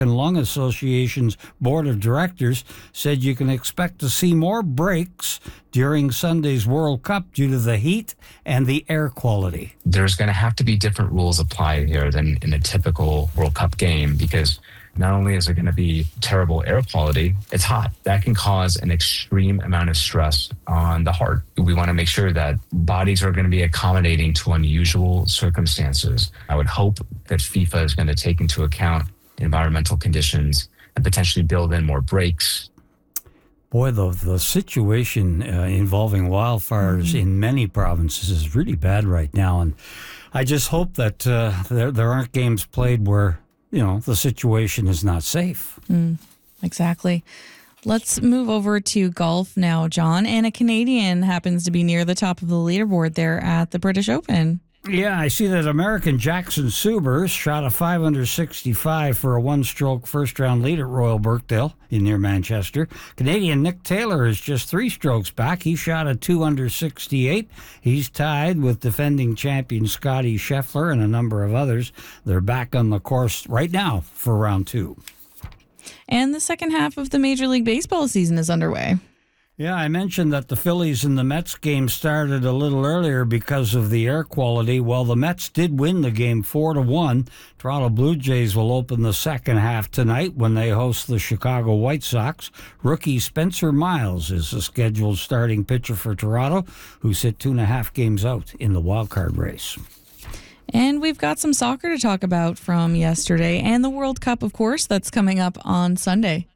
Lung Association's board of directors said you can expect to see more breaks during Sunday's World Cup due to the heat and the air quality. There's going to have to be different rules applied here than in a typical World Cup game, because not only is there going to be terrible air quality, it's hot. That can cause an extreme amount of stress on the heart. We want to make sure that bodies are going to be accommodating to unusual circumstances. I would hope that FIFA is going to take into account environmental conditions and potentially build in more breaks. Boy, the situation involving wildfires in many provinces is really bad right now. And I just hope that there aren't games played where, the situation is not safe. Exactly. Let's move over to golf now, John. And a Canadian happens to be near the top of the leaderboard there at the British Open. Yeah, I see that American Jackson Suber shot a 565 for a one-stroke first-round lead at Royal Birkdale near Manchester. Canadian Nick Taylor is just 3 strokes back. He shot a 268. He's tied with defending champion Scotty Scheffler and a number of others. They're back on the course right now for round 2. And the second half of the Major League Baseball season is underway. Yeah, I mentioned that the Phillies and the Mets game started a little earlier because of the air quality. Well, the Mets did win the game 4-1. Toronto Blue Jays will open the second half tonight when they host the Chicago White Sox. Rookie Spencer Miles is the scheduled starting pitcher for Toronto, who sit 2.5 games out in the wildcard race. And we've got some soccer to talk about from yesterday and the World Cup, of course, that's coming up on Sunday.